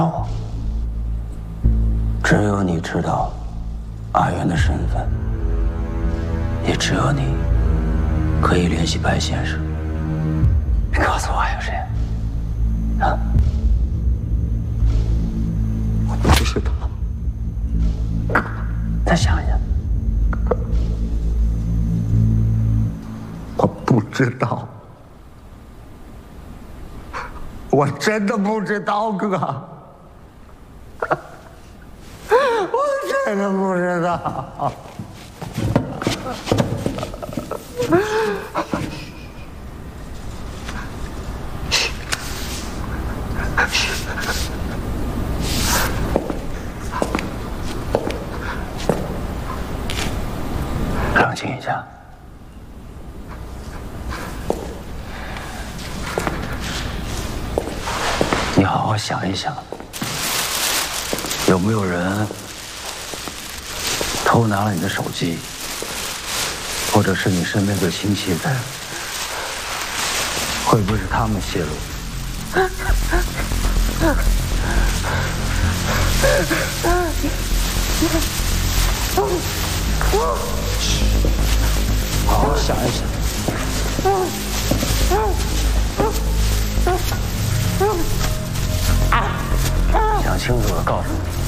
我，只有你知道阿元的身份，也只有你可以联系白先生。你告诉我还有谁？啊？ 我不知道。 再想一想。 我不知道。我真的不知道，哥。我真的不知道。 冷静一下。你好好想一想，有没有人偷拿了你的手机，或者是你身边最亲戚的？会不会是他们泄露？好好想一想。想清楚了，告诉你。